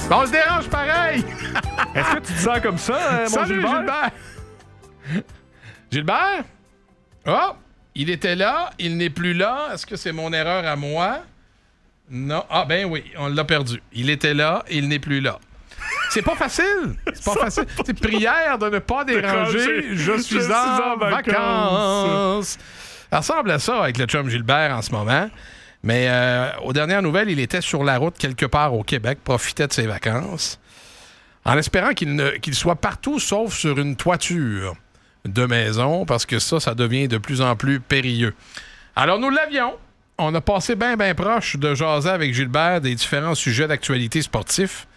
On le dérange pareil! Est-ce que tu te sens comme ça, mon Salut, Gilbert? Gilbert? Oh! Il était là, il n'est plus là. Est-ce que c'est mon erreur à moi? Non. Ah, ben oui, on l'a perdu. Il était là, il n'est plus là. C'est pas facile. C'est pas facile. C'est prière de ne pas déranger. Je suis en vacances. Ça ressemble à ça avec le chum Gilbert en ce moment. Mais aux dernières nouvelles, il était sur la route quelque part au Québec, profitait de ses vacances, en espérant qu'il soit partout sauf sur une toiture de maison, parce que ça devient de plus en plus périlleux. Alors, nous l'avions. On a passé bien proche de jaser avec Gilbert des différents sujets d'actualité sportive.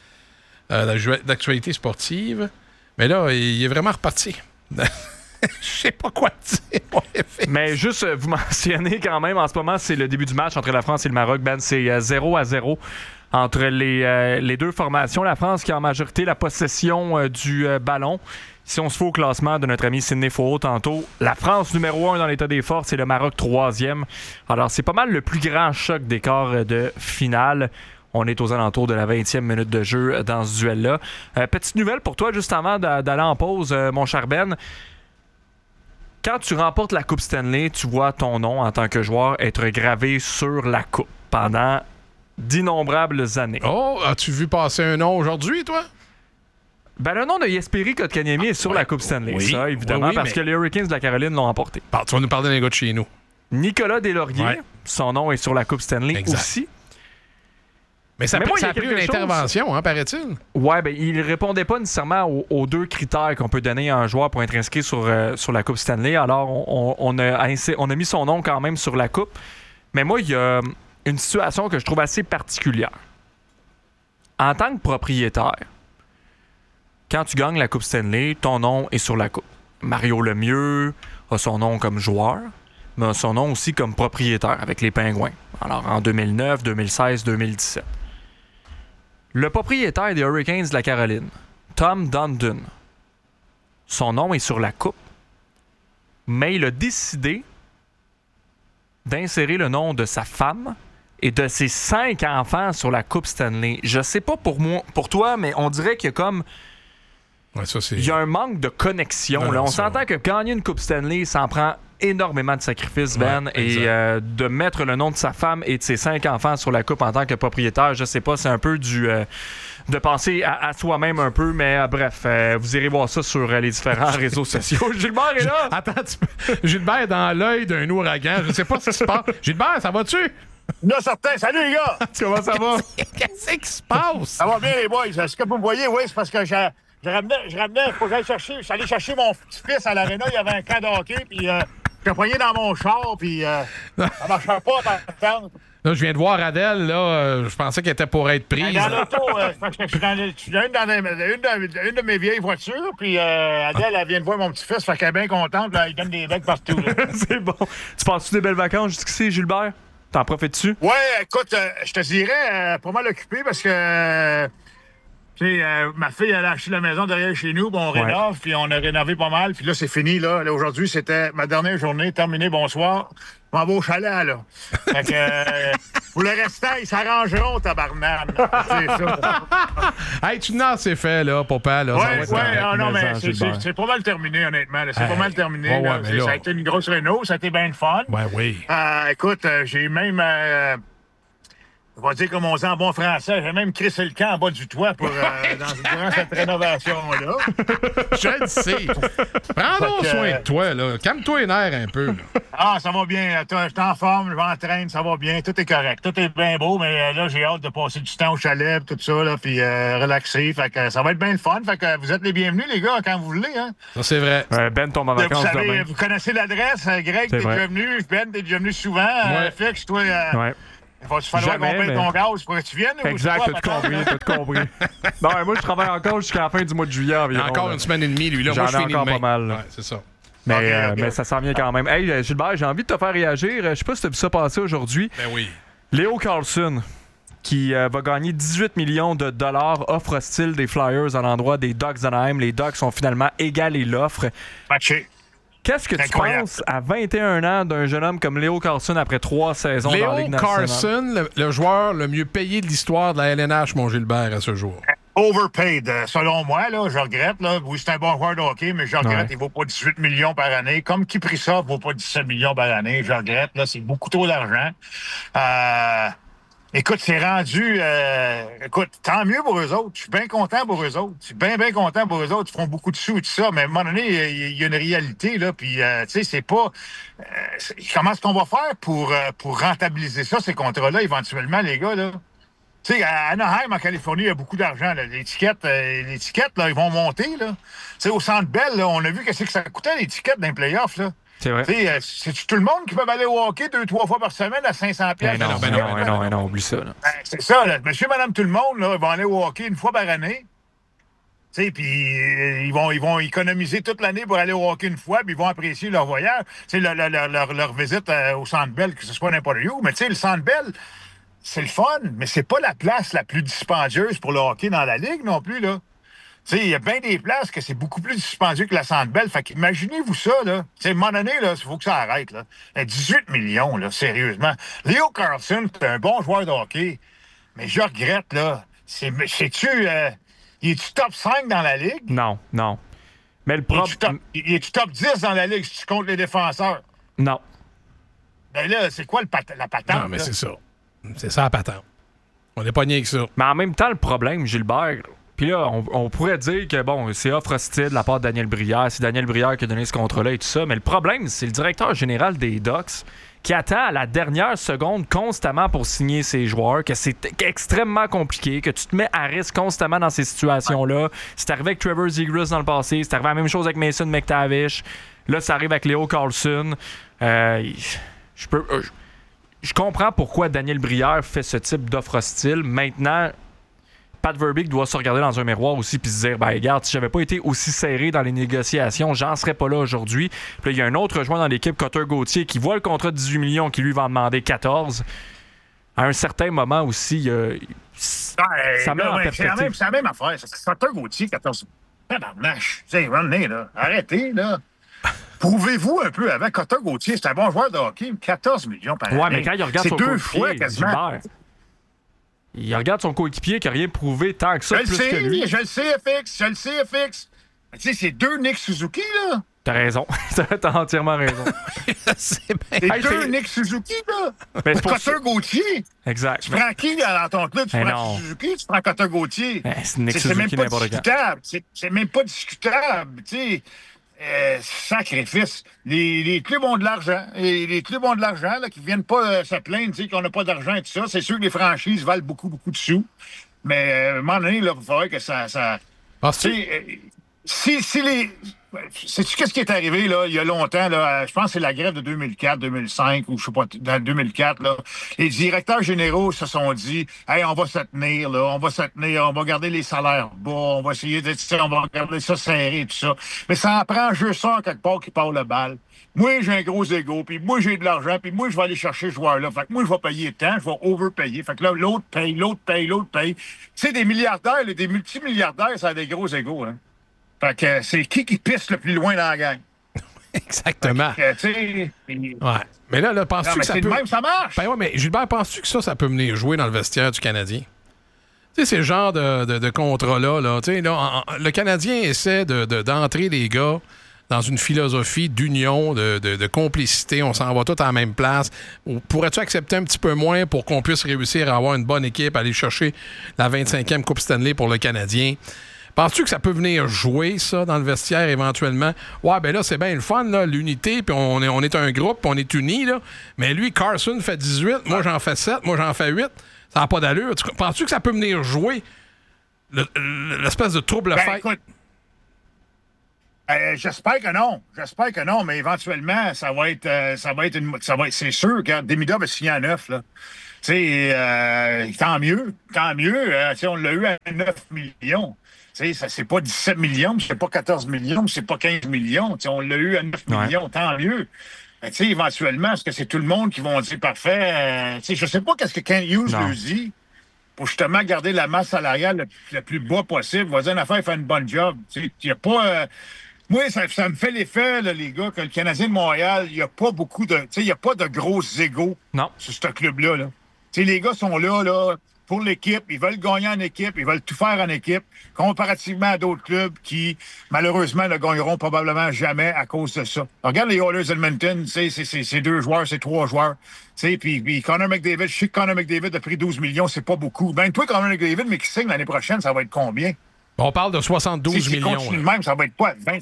Mais là, il est vraiment reparti. Je sais pas quoi dire. Mais juste, vous mentionnez quand même, en ce moment, c'est le début du match entre la France et le Maroc. Ben, c'est 0-0 entre les deux formations. La France qui a en majorité la possession du ballon. Si on se fait au classement de notre ami Sidney Fauveau tantôt, la France numéro 1 dans l'état des forces et le Maroc 3e. Alors, c'est pas mal le plus grand choc des quarts de finale. On est aux alentours de la 20e minute de jeu dans ce duel-là. Petite nouvelle pour toi, juste avant d'aller en pause, mon cher Ben. Quand tu remportes la Coupe Stanley, tu vois ton nom en tant que joueur être gravé sur la coupe pendant d'innombrables années. Oh, as-tu vu passer un nom aujourd'hui, toi? Ben, le nom de Jesperi Kotkaniemi est sur la Coupe Stanley, oui, ça, évidemment, parce que les Hurricanes de la Caroline l'ont emporté. Tu vas nous parler d'un gars de chez nous. Nicolas Deslauriers, son nom est sur la Coupe Stanley aussi. Mais ça a pris une intervention, hein, paraît-il? Ouais, ben il répondait pas nécessairement aux deux critères qu'on peut donner à un joueur pour être inscrit sur la Coupe Stanley. Alors, on a mis son nom quand même sur la Coupe. Mais moi, il y a une situation que je trouve assez particulière. En tant que propriétaire, quand tu gagnes la Coupe Stanley, ton nom est sur la Coupe. Mario Lemieux a son nom comme joueur, mais a son nom aussi comme propriétaire avec les Pingouins. Alors, en 2009, 2016, 2017. Le propriétaire des Hurricanes de la Caroline, Tom Dundon, son nom est sur la coupe, mais il a décidé d'insérer le nom de sa femme et de ses 5 enfants sur la Coupe Stanley. Je sais pas pour toi, mais on dirait qu'il y a comme... Ouais, il y a un manque de connexion. Là. On s'entend que gagner une Coupe Stanley, ça en prend énormément de sacrifices, Ben, et de mettre le nom de sa femme et de ses 5 enfants sur la coupe en tant que propriétaire, je sais pas, c'est un peu de penser à soi-même un peu, mais bref, vous irez voir ça sur les différents réseaux sociaux. Gilbert est là! Attends, Gilbert est dans l'œil d'un ouragan, je sais pas ce qui se passe. Gilbert, ça va-tu? Là, certain. Salut, les gars! Comment ça va? Qu'est-ce qui se passe? Ça va bien, les boys. Est-ce que vous me voyez? Oui, c'est parce que je ramenais, faut que j'aille chercher. Je suis allé chercher mon petit-fils à l'aréna. Il y avait un camp de hockey, puis je l'ai poigné dans mon char, puis ça marchait pas. Là, je viens de voir Adèle, là. Je pensais qu'elle était pour être prise. Dans l'auto, parce que je suis dans une de mes vieilles voitures, puis Adèle, elle vient de voir mon petit-fils, fait qu'elle est bien contente, là, il donne des becs partout. C'est bon. Tu passes-tu des belles vacances jusqu'ici, Gilbert? T'en profites-tu? Ouais, écoute, je te dirais, pas mal occupé, parce que... ma fille, elle a acheté la maison derrière chez nous, puis on rénove, puis on a rénové pas mal, puis là, c'est fini, là. Aujourd'hui, c'était ma dernière journée, terminée, bonsoir. Je m'en vais au chalet, là. Fait que, pour le restant, ils s'arrangeront, tabarnak. C'est ça. Hey, tu n'as assez fait, là, papa, là. Non, mais c'est pas mal terminé, honnêtement. Là. C'est pas mal terminé. Là. Ça a été une grosse réno, ça a été bien de fun. Ouais, oui. Écoute, j'ai même... on va dire comme on dit en bon français, j'ai même crissé le camp en bas du toit durant cette rénovation-là. Je le sais. Prends donc soin de toi, là. Calme-toi les nerfs un peu. Là. Ah, ça va bien. Je suis en forme, je m'entraîne, ça va bien. Tout est correct. Tout est bien beau, mais là, j'ai hâte de passer du temps au chalet, tout ça, là, puis relaxer. Fait que ça va être bien le fun. Fait que vous êtes les bienvenus, les gars, quand vous voulez. Hein? Ça, c'est vrai. Ben tombe en vacances demain. Vous connaissez l'adresse. Greg, t'es déjà venu. Ben, t'es déjà venu souvent. Fix, toi... Il va te falloir qu'on paye ton gaz pour que tu viennes. Exact, t'as tout compris. Non, moi, je travaille encore jusqu'à la fin du mois de juillet environ. Encore une semaine et demie, lui. Là. J'en moi, je ai finis encore demain. pas mal. Ouais, c'est ça. Mais ça s'en vient quand même. Hey, Gilbert, j'ai envie de te faire réagir. Je sais pas si tu as vu ça passer aujourd'hui. Ben oui. Léo Carlson, qui va gagner 18 millions de dollars, offre hostile des Flyers à l'endroit des Ducks d'Anaheim. Les Ducks ont finalement égalé l'offre. Matché. Qu'est-ce que tu penses à 21 ans d'un jeune homme comme Léo Carlson après 3 saisons dans la Ligue nationale? Léo Carlson, le joueur le mieux payé de l'histoire de la LNH, mon Gilbert, à ce jour. overpaid, selon moi. Là, je regrette. Là. Oui, c'est un bon joueur de hockey, mais je regrette. Il ne vaut pas 18 millions par année. Comme Kaprizov ne vaut pas 17 millions par année. Je regrette. Là, c'est beaucoup trop d'argent. Écoute, c'est rendu... écoute, tant mieux pour eux autres. Je suis bien content pour eux autres. Je suis bien, bien content pour eux autres. Ils font beaucoup de sous et tout ça. Mais à un moment donné, il y a une réalité, là. Puis, tu sais, c'est pas... comment est-ce qu'on va faire pour rentabiliser ça, ces contrats-là, éventuellement, les gars, là? Tu sais, à Anaheim, en Californie, il y a beaucoup d'argent. Là. L'étiquette, là, ils vont monter, là. Tu sais, au Centre Bell, là, on a vu qu'est-ce que ça coûtait, l'étiquette d'un playoff, là. C'est vrai. C'est tout le monde qui peut aller au hockey 2-3 fois par semaine à 500 pièces. Non, oublie ça. C'est ça, là. Monsieur, madame, tout le monde, là, ils vont aller au hockey une fois par année. Tu sais, puis ils vont économiser toute l'année pour aller au hockey une fois, puis ils vont apprécier leur voyage. Tu sais, leur visite au Centre Bell, que ce soit n'importe où. Mais tu sais, le Centre Bell, c'est le fun, mais c'est pas la place la plus dispendieuse pour le hockey dans la Ligue non plus, là. Tu sais, il y a bien des places que c'est beaucoup plus dispendieux que la Centre Bell. Fait qu'imaginez-vous ça, là. Tu sais, à un moment donné, là, il faut que ça arrête, là. 18 millions, là, sérieusement. Leo Carlson, c'est un bon joueur de hockey, mais je regrette, là. C'est-tu... il est-tu top 5 dans la Ligue? Non. Mais le problème... Il est-tu top 10 dans la Ligue si tu comptes les défenseurs? Non. Ben là, c'est quoi la patente? Non, mais là? c'est ça. C'est ça la patente. On n'est pas niais que ça. Mais en même temps, le problème, Gilbert... Puis là, on pourrait dire que, bon, c'est offre hostile de la part de Daniel Brière. C'est Daniel Brière qui a donné ce contrat-là et tout ça. Mais le problème, c'est le directeur général des Ducks qui attend à la dernière seconde constamment pour signer ses joueurs, que c'est extrêmement compliqué, que tu te mets à risque constamment dans ces situations-là. C'est arrivé avec Trevor Zegras dans le passé. C'est arrivé la même chose avec Mason McTavish. Là, ça arrive avec Leo Carlson. Je comprends pourquoi Daniel Brière fait ce type d'offre hostile. Maintenant... Pat Verbeek doit se regarder dans un miroir aussi puis se dire, ben regarde, si j'avais pas été aussi serré dans les négociations, j'en serais pas là aujourd'hui. Puis là, il y a un autre joueur dans l'équipe, Cutter Gauthier, qui voit le contrat de 18 millions qui lui va en demander 14. À un certain moment aussi, ça met en perspective. C'est la même affaire. Cutter Gauthier, 14. Tabarnache. Tu sais, revenez, là. Arrêtez, là. Prouvez-vous un peu avant. Cutter Gauthier, c'est un bon joueur de hockey. 14 millions par année. Ouais, mais quand il regarde c'est son deux fois quasiment. Il regarde son coéquipier qui n'a rien prouvé tant que ça, plus que lui. Je le sais, FX. Mais tu sais, c'est deux Nick Suzuki, là. T'as raison. T'as entièrement raison. C'est deux Nick Suzuki, là. Cutter Gauthier. Exact. Tu prends qui dans ton club? Tu prends Suzuki, tu prends Cutter Gauthier. C'est Nick Suzuki n'importe quand. C'est même pas discutable. Tu sais. Sacrifice. Les clubs ont de l'argent. Et les clubs ont de l'argent, là, qui viennent pas se plaindre, tu sais, qu'on n'a pas d'argent et tout ça. C'est sûr que les franchises valent beaucoup, beaucoup de sous. Mais à un moment donné, là, il faudrait que ça. Si les. Sais-tu qu'est-ce qui est arrivé, là, il y a longtemps, là, je pense que c'est la grève de 2004, 2005, ou je sais pas, dans 2004, là. Les directeurs généraux se sont dit, hey, on va se tenir, là, on va garder les salaires bas, on va essayer de, on va garder ça serré, tout ça. Mais ça en prend juste ça, quelque part, qui part le bal. Moi, j'ai un gros ego, puis moi, j'ai de l'argent, puis moi, je vais aller chercher ce joueur-là. Fait que moi, je vais payer tant, je vais overpayer. Fait que là, l'autre paye. Tu sais, des milliardaires, là, des multimilliardaires, ça a des gros égos, hein. Fait que c'est qui pisse le plus loin dans la gang. Exactement. Ouais. Mais là penses-tu que ça peut... même, ça marche. Ben ouais, mais Gilbert, penses-tu que ça peut venir jouer dans le vestiaire du Canadien? Tu sais, c'est le genre de contrat-là, là. Tu sais, là, le Canadien essaie d'entrer les gars dans une philosophie d'union, de complicité. On s'en va tous à la même place. Pourrais-tu accepter un petit peu moins pour qu'on puisse réussir à avoir une bonne équipe, aller chercher la 25e Coupe Stanley pour le Canadien? Penses-tu que ça peut venir jouer, ça, dans le vestiaire, éventuellement? Ouais, ben là, c'est bien le fun, là, l'unité, puis on est un groupe, puis on est unis, là. Mais lui, Carson fait 18, moi, j'en fais 7, moi, j'en fais 8. Ça n'a pas d'allure. Penses-tu que ça peut venir jouer l'espèce de trouble-fête? Écoute, j'espère que non, mais éventuellement, ça va être c'est sûr que Demida va signer à 9, là. Tu sais, tant mieux. On l'a eu à 9 millions. Ça, c'est pas 17 millions, c'est pas 14 millions, c'est pas 15 millions. T'sais, on l'a eu à 9 millions, tant mieux. Mais éventuellement, est-ce que c'est tout le monde qui vont dire parfait? Je sais pas qu'est-ce que Ken Hughes lui dit pour justement garder la masse salariale le plus bas possible. Va dire une affaire, il fait une bonne job. Il n'y a pas... moi, ça me fait l'effet, là, les gars, que le Canadien de Montréal, il n'y a pas beaucoup de... Il n'y a pas de gros égos sur ce club-là. Là. Les gars sont là, pour l'équipe, ils veulent gagner en équipe, ils veulent tout faire en équipe, comparativement à d'autres clubs qui, malheureusement, ne gagneront probablement jamais à cause de ça. Alors, regarde les Oilers Edmonton, c'est 2 joueurs, c'est 3 joueurs. Puis Connor McDavid, je sais que Connor McDavid a pris 12 millions, c'est pas beaucoup. Ben, toi, Connor McDavid, mais qui signe l'année prochaine, ça va être combien? On parle de 72 millions. Si continue de même, ça va être quoi? 20?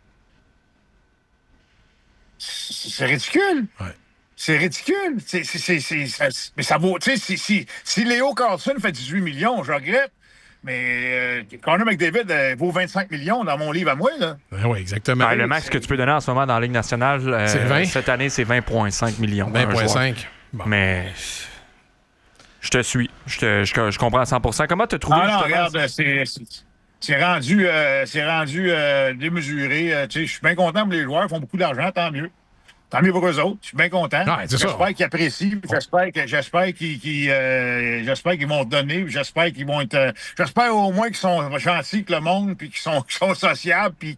C'est ridicule. Ouais. C'est ridicule. Mais ça vaut. Tu sais, si Léo Carlson fait 18 millions, je regrette. Mais Connor McDavid vaut 25 millions dans mon livre à moi, là. Oui, exactement. Le max que tu peux donner en ce moment dans la Ligue nationale, c'est 20? Cette année, c'est 20,5 millions. 20,5. Bon. Mais je te suis. Je comprends à 100%. Comment tu as trouvé? Ah non, regarde, c'est rendu démesuré. Tu sais, je suis bien content pour les joueurs. Ils font beaucoup d'argent, tant mieux. Tant mieux pour eux autres. Je suis bien content. Ouais, j'espère qu'ils apprécient. J'espère qu'ils vont donner. J'espère qu'ils vont être. J'espère au moins qu'ils sont gentils avec le monde, puis qu'ils sont sociables, puis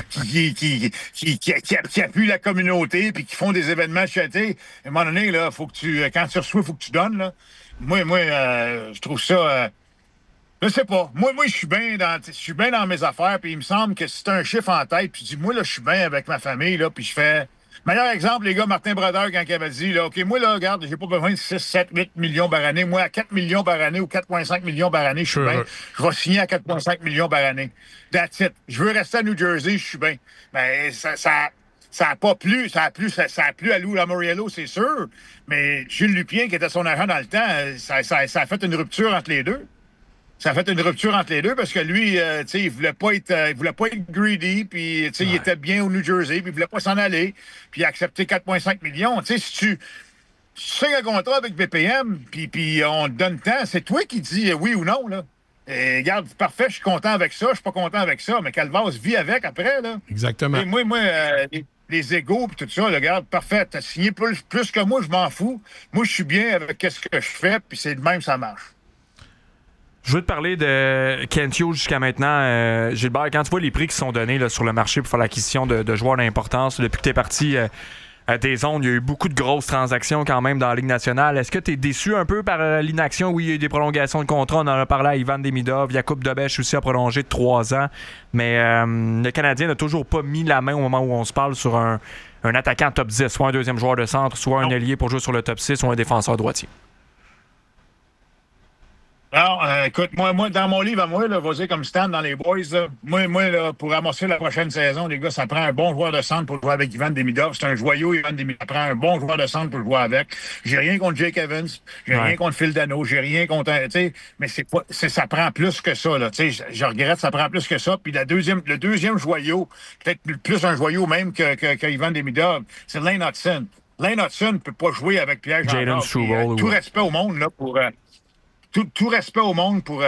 qui appuient la communauté, puis qui font des événements chatés. À un moment donné, là, faut que quand tu reçois, il faut que tu donnes. Là. Moi, je trouve ça. Je sais pas. Moi, je suis bien dans mes affaires, puis il me semble que si t'as un chiffre en tête, puis tu dis, moi, là, je suis bien avec ma famille, là, puis je fais. Meilleur exemple, les gars, Martin Brodeur, quand il avait dit, là, OK, moi, là, regarde, j'ai pas besoin de 6, 7, 8 millions par année. Moi, à 4 millions par année ou 4,5 millions par année, je suis bien. Je vais signer à 4,5 millions par année. That's it. Je veux rester à New Jersey, je suis bien. Mais ça a pas plu. Ça a plu à Lou Lamoriello, c'est sûr. Mais Jules Lupien, qui était son agent dans le temps, ça a fait une rupture entre les deux. Ça a fait une rupture entre les deux parce que lui, tu sais, il voulait pas être greedy, puis tu sais, il était bien au New Jersey, puis il voulait pas s'en aller, puis il a accepté 4,5 millions. Tu sais, si tu signes un contrat avec BPM, puis on te donne temps, c'est toi qui dis oui ou non, là. Et regarde, parfait, je suis content avec ça, je suis pas content avec ça, mais Calvas vit avec après, là. Exactement. Et moi, les égos puis tout ça, là, regarde, parfait, t'as signé plus que moi, je m'en fous. Moi, je suis bien avec ce que je fais, puis c'est de même, ça marche. Je veux te parler de Kent Hughes jusqu'à maintenant. Gilbert, quand tu vois les prix qui sont donnés là, sur le marché pour faire l'acquisition de joueurs d'importance, depuis que tu es parti à tes zones, il y a eu beaucoup de grosses transactions quand même dans la Ligue nationale. Est-ce que tu es déçu un peu par l'inaction? Oui, il y a eu des prolongations de contrat. On en a parlé à Ivan Demidov. Jakub Dobeš aussi a prolongé de 3 ans. Mais le Canadien n'a toujours pas mis la main au moment où on se parle sur un attaquant top 10, soit un deuxième joueur de centre, soit un ailier pour jouer sur le top 6, ou un défenseur droitier. Alors, écoute, moi, dans mon livre à moi, là, vas-y comme Stan dans les boys, là, moi là, pour amorcer la prochaine saison, les gars, ça prend un bon joueur de centre pour jouer avec Ivan Demidov. C'est un joyau, Ivan Demidov. Ça prend un bon joueur de centre pour jouer avec. J'ai rien contre Jake Evans, j'ai rien contre Phil Dano, j'ai rien contre, tu sais, mais ça prend plus que ça, là. Tu sais, je regrette, ça prend plus que ça. Puis le deuxième joyau, peut-être plus un joyau même que Ivan Demidov, c'est Lane Hudson. Lane Hudson ne peut pas jouer avec Pierre Jean-Claude. Tout respect au monde, là, pour... Tout respect au monde pour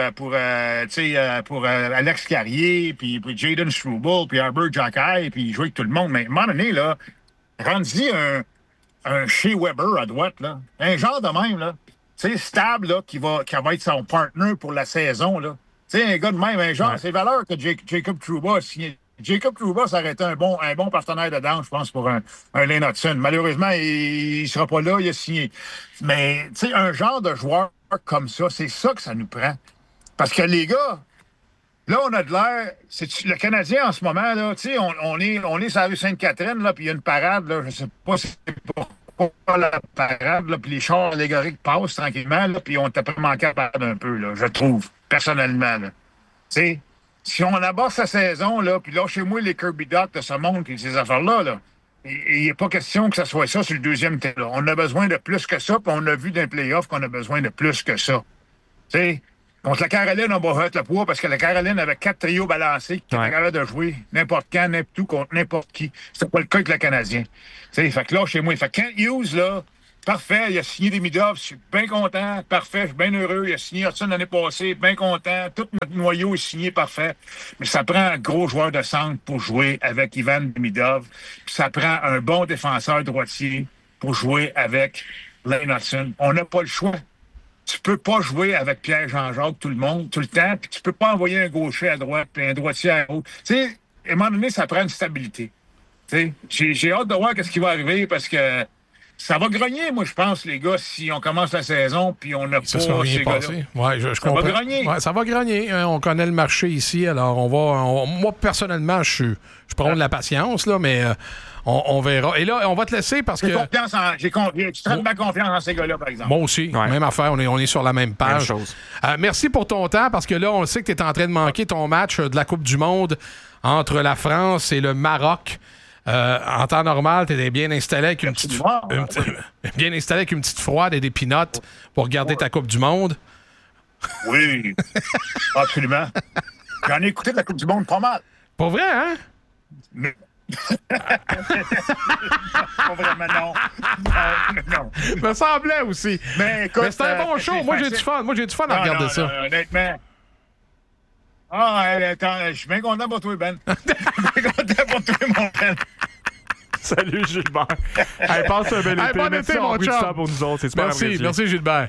Alex Carrier, puis Jayden Struble, puis Herbert Jockey, puis jouer avec tout le monde. Mais à un moment donné, là, rendu un Shea Weber à droite, là, un genre de même, là, tu sais, stable, là, qui va être son partner pour la saison, là. Tu sais, un gars de même, un genre, c'est valeur que Jacob Trouba a signé. Jacob Trouba, ça aurait été un bon partenaire dedans, je pense, pour un Lane Hudson. Malheureusement, il sera pas là, il a signé. Mais, tu sais, un genre de joueur comme ça, c'est ça que ça nous prend. Parce que les gars, là, on a de l'air... Le Canadien, en ce moment, là, tu sais, on est sur la rue Sainte-Catherine, là, puis il y a une parade, là, je sais pas si c'est pourquoi la parade, là, puis les chars allégoriques passent tranquillement, là, puis on t'a pas manqué à parade un peu, là, je trouve, personnellement, là. Tu sais, si on aborde sa saison, là, puis là, chez moi, les Kirby Doc de ce monde, puis ces affaires-là, là, il n'est pas question que ça soit ça sur le deuxième terrain. On a besoin de plus que ça, puis on a vu dans les playoffs qu'on a besoin de plus que ça. Tu sais, contre la Caroline, on va remettre le poids parce que la Caroline avait 4 trios balancés qui étaient capables de jouer n'importe quand, n'importe où, contre n'importe qui. C'était pas le cas avec le Canadien. Tu sais, fait que là, chez moi, fait Kent Hughes, là, parfait, il a signé Demidov, je suis bien content, parfait, je suis bien heureux. Il a signé Hudson l'année passée, bien content. Tout notre noyau est signé, parfait. Mais ça prend un gros joueur de centre pour jouer avec Ivan Demidov. Puis ça prend un bon défenseur droitier pour jouer avec Lane Hudson. On n'a pas le choix. Tu peux pas jouer avec Pierre Jean-Jacques tout le temps, puis tu peux pas envoyer un gaucher à droite puis un droitier à gauche. Tu sais, à un moment donné, ça prend une stabilité. Tu sais, j'ai hâte de voir ce qui va arriver parce que Ça va grogner, moi, je pense, les gars, si on commence la saison puis on n'a pas ces gars-là. Ouais, je comprends. Ça va grogner. Ouais, ça va grogner. On connaît le marché ici, alors moi, personnellement, je prends de la patience, là, mais on verra. Et là, on va te laisser parce que... J'ai extrêmement confiance en ces gars-là, par exemple. Moi aussi, même affaire. On est sur la même page. Même chose. Merci pour ton temps, parce que là, on sait que tu es en train de manquer ton match de la Coupe du Monde entre la France et le Maroc. En temps normal, tu étais bien installé avec une petite froide et des pinottes pour regarder ta Coupe du Monde. Oui, absolument. J'en ai écouté de la Coupe du Monde pas mal. Pas vrai, hein? Mais... pas vraiment, non. Me semblait aussi. Mais écoute, c'était un bon show. Moi, j'ai du fun. À regarder ça. Non, honnêtement. Attends, je suis bien content pour toi, Ben. Je suis bien content pour toi, mon Ben. Salut, Gilbert. Hey, passe un bel été. Bon Merci été, mon chum. ça pour nous autres. C'est super apprécié. Merci, Gilbert.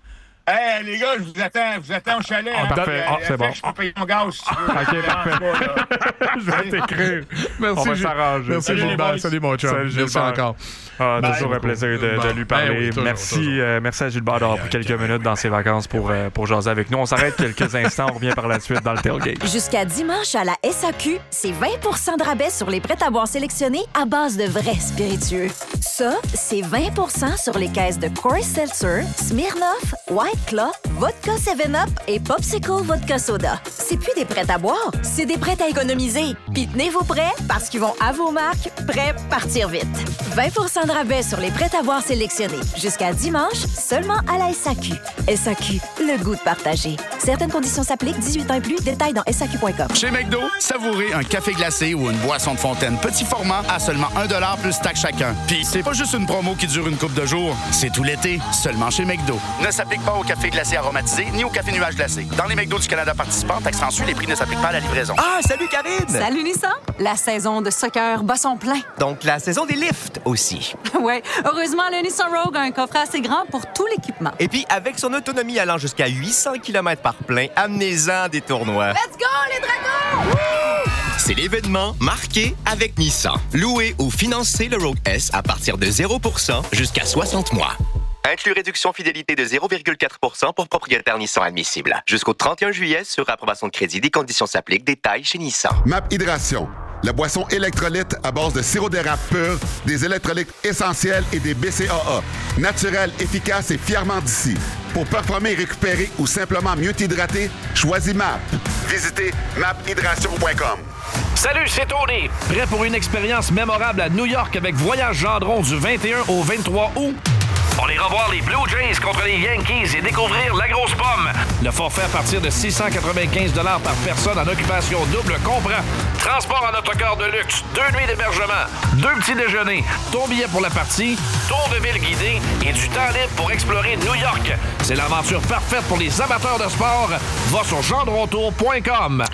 Hey, les gars, je vous attends au chalet. Parfait. C'est bon. Je peux payer mon gaz, si tu veux. OK, parfait. Je vais t'écrire. Merci, on va s'arranger. Merci, Gilbert. Salut, mon chum. Merci encore. Toujours un plaisir de lui parler. Toujours. Merci à Gilbert d'avoir pris quelques minutes dans ses vacances pour jaser avec nous. On s'arrête quelques instants. On revient par la suite dans le tailgate. Jusqu'à dimanche à la SAQ, c'est 20 % de rabais sur les prêts-à-boire sélectionnés à base de vrais spiritueux. Ça, c'est 20 % sur les caisses de Coors Seltzer, Smirnoff, White Claw, Vodka 7-Up et Popsicle Vodka Soda. C'est plus des prêts à boire, c'est des prêts à économiser. Puis tenez vos prêts parce qu'ils vont à vos marques, prêts partir vite. 20 % de rabais sur les prêts à boire sélectionnés. Jusqu'à dimanche, seulement à la SAQ. SAQ, le goût de partager. Certaines conditions s'appliquent, 18 ans et plus. Détails dans SAQ.com. Chez McDo, savourez un café glacé ou une boisson de fontaine petit format à seulement 1$ plus taxe chacun. Puis c'est pas juste une promo qui dure une couple de jours, c'est tout l'été, seulement chez McDo. Ne s'applique pas au café glacé aromatisé ni au café nuage glacé. Dans les McDo du Canada participants, taxe franchise, les prix ne s'appliquent pas à la livraison. Ah, salut Karine! Salut Nissan! La saison de soccer bat son plein. Donc la saison des lifts aussi. Ouais, heureusement, le Nissan Rogue a un coffret assez grand pour tout l'équipement. Et puis, avec son autonomie allant jusqu'à 800 km par plein, amenez-en des tournois. Let's go, les dragons! Woo! C'est l'événement marqué avec Nissan. Louez ou financez le Rogue S à partir de 0% jusqu'à 60 mois. Inclus réduction fidélité de 0,4% pour propriétaire Nissan admissible. Jusqu'au 31 juillet, sur approbation de crédit, des conditions s'appliquent. Détails chez Nissan. MAP Hydration, la boisson électrolyte à base de sirop d'érable pur, des électrolytes essentiels et des BCAA. Naturel, efficace et fièrement d'ici. Pour performer, récupérer ou simplement mieux t'hydrater, choisis MAP. Visitez maphydration.com. Salut, c'est Tony. Prêt pour une expérience mémorable à New York avec Voyage Gendron du 21 au 23 août? On ira voir les Blue Jays contre les Yankees et découvrir la grosse pomme. Le forfait à partir de 695 $ par personne en occupation double comprend transport en autocar de luxe, 2 nuits d'hébergement, 2 petits déjeuners, ton billet pour la partie, tour de ville guidé et du temps libre pour explorer New York. C'est l'aventure parfaite pour les amateurs de sport. Va sur gendrontour.com.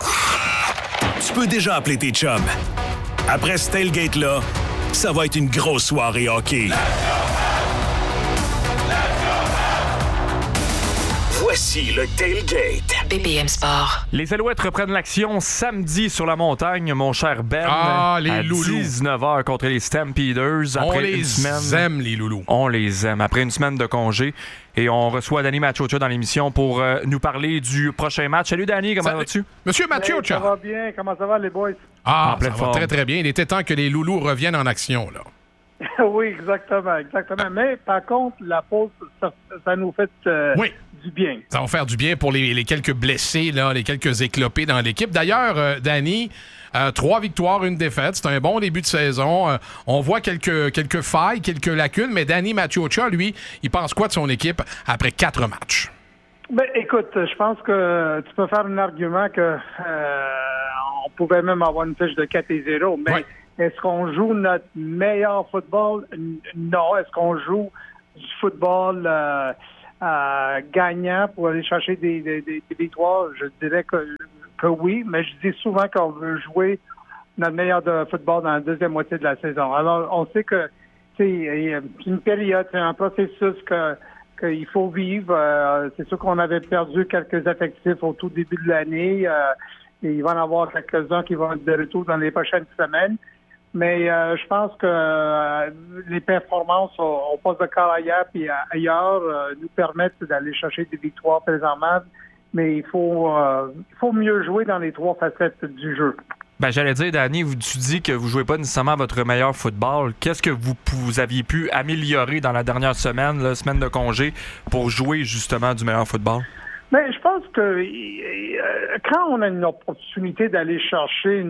Tu peux déjà appeler tes chums. Après ce tailgate-là, ça va être une grosse soirée hockey. Voici le tailgate. BPM Sport. Les Alouettes reprennent l'action samedi sur la montagne, mon cher Ben. Les à loulous. 19h contre les Stampeders. On les aime, les loulous. On les aime. Après une semaine de congé. Et on reçoit Danny Machocha dans l'émission pour nous parler du prochain match. Salut Danny, comment vas-tu? Monsieur Machocha. Ça va bien. Comment ça va, les boys? Ça va très, très bien. Il était temps que les loulous reviennent en action, là. Oui, exactement. Mais par contre, la pause, ça nous fait du bien. Ça va faire du bien pour les quelques blessés, là, les quelques éclopés dans l'équipe. D'ailleurs, Danny, 3 victoires, 1 défaite. C'est un bon début de saison. On voit quelques failles, quelques lacunes, mais Danny Machocha, lui, il pense quoi de son équipe après 4 matchs? Ben, écoute, je pense que tu peux faire un argument que on pouvait même avoir une fiche de 4-0, mais est-ce qu'on joue notre meilleur football? Non. Est-ce qu'on joue du football gagnant pour aller chercher des victoires? Je dirais que oui, mais je dis souvent qu'on veut jouer notre meilleur de football dans la deuxième moitié de la saison. Alors, on sait que c'est une période, c'est un processus qu'il faut vivre. C'est sûr qu'on avait perdu quelques effectifs au tout début de l'année. Et il va y en avoir quelques-uns qui vont être de retour dans les prochaines semaines. Mais je pense que les performances au poste de carrière puis ailleurs nous permettent d'aller chercher des victoires présentement. Mais il faut mieux jouer dans les 3 facettes du jeu. Ben, j'allais dire, Danny, tu dis que vous jouez pas nécessairement votre meilleur football. Qu'est-ce que vous aviez pu améliorer dans la dernière semaine, la semaine de congé, pour jouer justement du meilleur football? Mais je pense que quand on a une opportunité d'aller chercher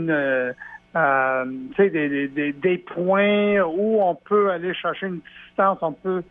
des points où on peut aller chercher une distance, on peut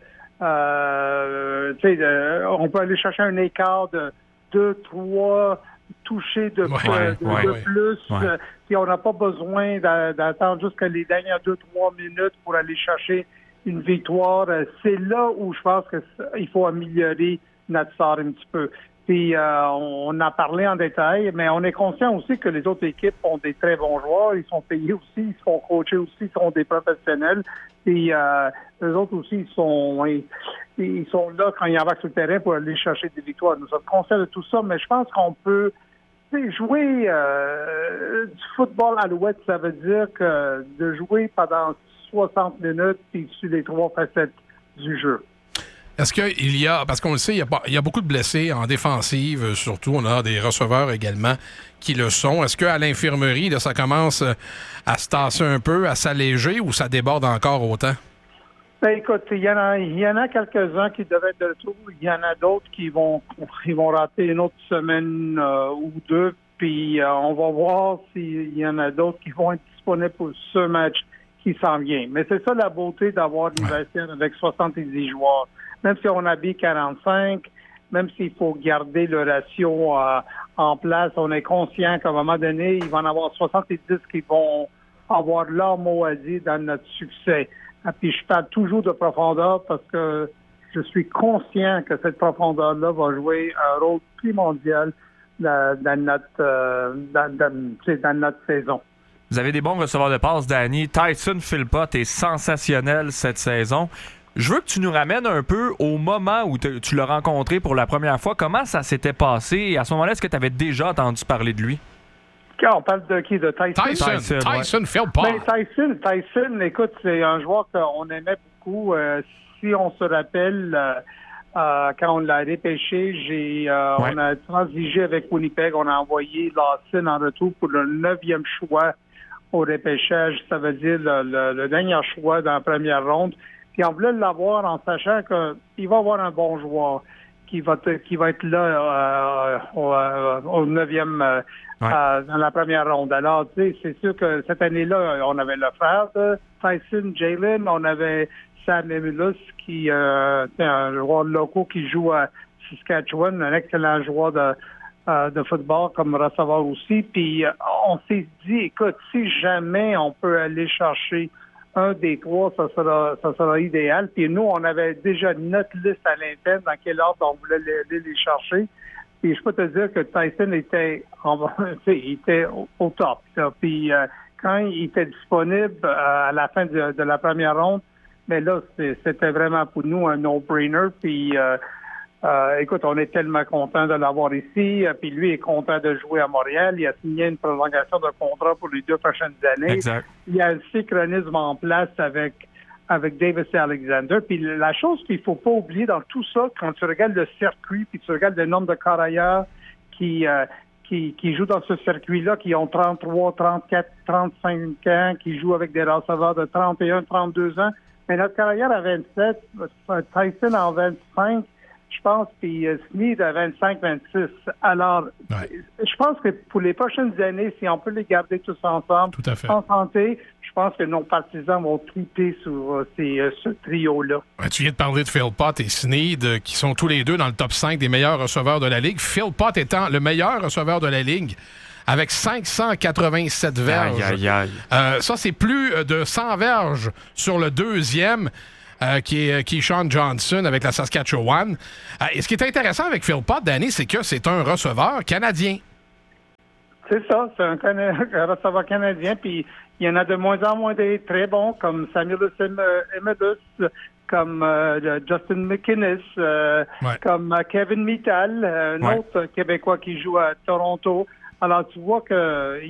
aller chercher un écart de 2-3 touchés de plus. Puis on n'a pas besoin d'attendre jusqu'à les dernières 2-3 minutes pour aller chercher une victoire. C'est là où je pense qu'il faut améliorer notre sort un petit peu. Puis on a parlé en détail, mais on est conscient aussi que les autres équipes ont des très bons joueurs. Ils sont payés aussi, ils sont coachés aussi, ils sont des professionnels. Puis eux autres aussi, ils sont là quand ils embarquent sur le terrain pour aller chercher des victoires. Nous sommes conscients de tout ça, mais je pense qu'on peut jouer du football à l'ouest, ça veut dire que de jouer pendant 60 minutes puis sur les 3 facettes du jeu. Est-ce qu'il y a, parce qu'on le sait, il y a beaucoup de blessés en défensive, surtout on a des receveurs également qui le sont. Est-ce qu'à l'infirmerie, là, ça commence à se tasser un peu, à s'alléger ou ça déborde encore autant? Ben écoute, il y en a quelques-uns qui devaient être de retour. Il y en a d'autres qui vont rater une autre semaine ou 2. Puis on va voir s'il y en a d'autres qui vont être disponibles pour ce match qui s'en vient. Mais c'est ça la beauté d'avoir une vestiaire avec 70 joueurs. Même si on habille 45, même s'il faut garder le ratio en place, on est conscient qu'à un moment donné, il va y en avoir 70 qui vont avoir leur mot à dire dans notre succès. Et puis je parle toujours de profondeur parce que je suis conscient que cette profondeur-là va jouer un rôle primordial dans notre saison. Vous avez des bons receveurs de passes, Danny. Tyson Philpott est sensationnel cette saison. Je veux que tu nous ramènes un peu au moment où tu l'as rencontré pour la première fois. Comment ça s'était passé? Et à ce moment-là, est-ce que tu avais déjà entendu parler de lui? Quand on parle de qui? De Tyson? Tyson Philpott. Tyson, écoute, c'est un joueur qu'on aimait beaucoup. Si on se rappelle, quand on l'a repêché, on a transigé avec Winnipeg. On a envoyé Lawson en retour pour le 9e choix au repêchage. Ça veut dire le dernier choix dans la première ronde. Puis on voulait l'avoir en sachant qu'il va avoir un bon joueur qui va être là au 9e dans la première ronde. Alors, tu sais, c'est sûr que cette année-là, on avait le frère de Tyson, Jalen, on avait Sam Emilus, qui est un joueur local qui joue à Saskatchewan, un excellent joueur de football comme receveur aussi. Puis on s'est dit, écoute, si jamais on peut aller chercher un des 3, ça sera idéal. Puis nous, on avait déjà notre liste à l'interne dans quel ordre on voulait les chercher. Puis je peux te dire que Tyson était au top. Puis quand il était disponible à la fin de la première ronde, mais là, c'était vraiment pour nous un no-brainer. Puis écoute, on est tellement content de l'avoir ici. Puis lui est content de jouer à Montréal. Il a signé une prolongation de contrat pour les 2 prochaines années. Exact. Il y a un synchronisme en place avec Davis et Alexander. Puis la chose qu'il faut pas oublier dans tout ça, quand tu regardes le circuit, puis tu regardes le nombre de carrières qui jouent dans ce circuit-là, qui ont 33, 34, 35 ans, qui jouent avec des receveurs de 31, 32 ans. Mais notre carrière à 27, Tyson en 25, je pense, puis Smith à 25-26. Alors, je pense que pour les prochaines années, si on peut les garder tous ensemble, en santé, je pense que nos partisans vont triper sur ce trio-là. Tu viens de parler de Philpott et Sneed, qui sont tous les deux dans le top 5 des meilleurs receveurs de la Ligue. Philpott étant le meilleur receveur de la Ligue, avec 587 verges. Aïe, aïe, aïe. Ça, c'est plus de 100 verges sur le deuxième. Qui est Sean Johnson avec la Saskatchewan. Et ce qui est intéressant avec Philpott, Danny, c'est que c'est un receveur canadien. C'est ça, c'est un receveur canadien, puis il y en a de moins en moins des très bons, comme Samuel Emilus, comme Justin McInnes, comme Kevin Mittal, un autre Québécois qui joue à Toronto. Alors, tu vois que